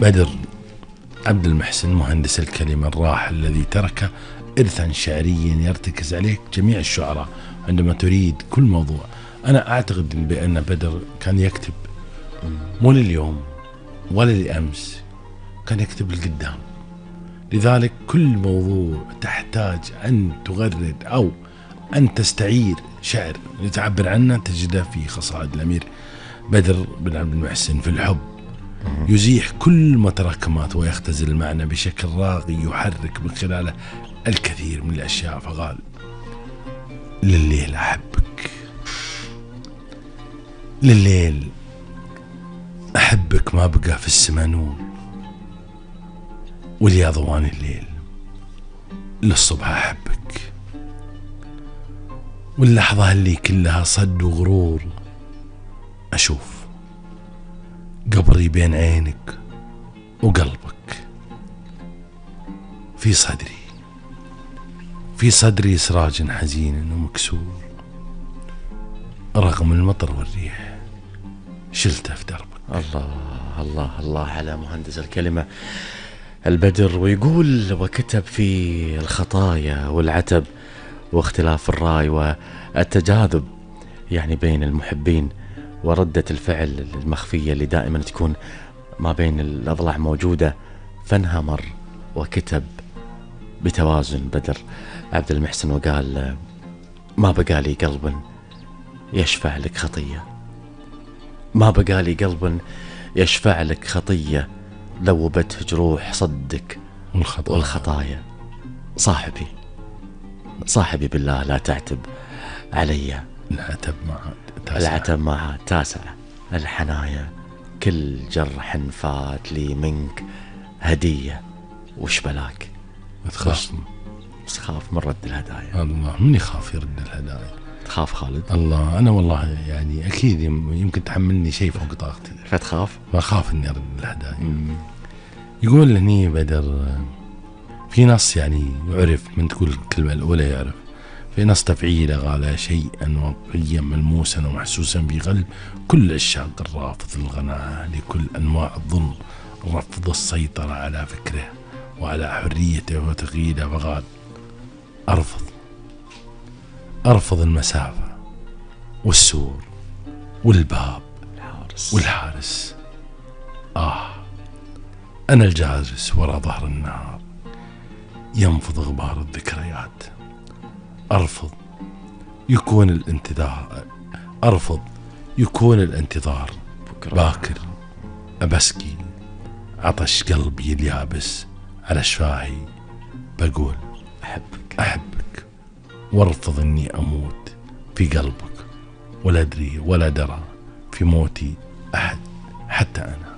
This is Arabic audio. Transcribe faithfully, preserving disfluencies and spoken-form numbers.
بدر عبد المحسن مهندس الكلمة الراحل الذي ترك إرثا شعريا يرتكز عليه جميع الشعراء عندما تريد كل موضوع. أنا أعتقد بأن بدر كان يكتب مو لليوم ولا لأمس، كان يكتب للقدام. لذلك كل موضوع تحتاج أن تغرد أو أن تستعير شعر لتعبر عنه تجده في قصائد الأمير بدر بن عبد المحسن في الحب، يزيح كل متراكمات ويختزل المعنى بشكل راقي يحرك من خلاله الكثير من الأشياء. فقال: لليل أحبك، لليل أحبك ما بقى في السما نور، وليا ضوان الليل للصبح أحبك، واللحظة اللي كلها صد وغرور أشوف قبري بين عينك وقلبك، في صدري في صدري سراج حزين ومكسور، رغم المطر والريح شلته في دربك. الله الله الله على مهندس الكلمة البدر. ويقول: وكتب في الخطايا والعتب واختلاف الرأي والتجاذب يعني بين المحبين، وردة الفعل المخفية اللي دائما تكون ما بين الأضلاع موجودة، فانهمر وكتب بتوازن بدر عبد المحسن وقال: ما بقى لي قلب يشفع لك خطية، ما بقى لي قلب يشفع لك خطية، ذوبته جروح صدك والخطايا, والخطايا. صاحبي صاحبي بالله لا تعتب علي، العتب مع العتب مع تاسع الحنايا، كل جرح فات لي منك هدية، وش بلاك تخاف؟ بس خاف من رد الهدايا. الله، من يخاف يرد الهدايا؟ تخاف خالد؟ الله، أنا والله يعني أكيد يمكن تحملني شيء فوق طاقتي، فتخاف؟ فأخاف إني أرد الهدايا. يقول هني بدر في نص يعني يعرف من تقول الكلمة الأولى يعرف، في نص تفعيله قال: شيئا واقعيا ملموسا ومحسوسا في قلب كل عشاق الرافض الغناء لكل أنواع الظلم، رفض السيطرة على فكره وعلى حريته وتقييده. فقال: أرفض أرفض المسافة والسور والباب الحارس والحارس. آه أنا الجالس وراء ظهر النار ينفض غبار الذكريات، أرفض يكون الانتظار أرفض يكون الانتظار باكر، أبسكي عطش قلبي اليابس على شفاهي، بقول أحبك أحبك، وارفض إني أموت في قلبك، ولا أدري ولا درى في موتي أحد حتى أنا.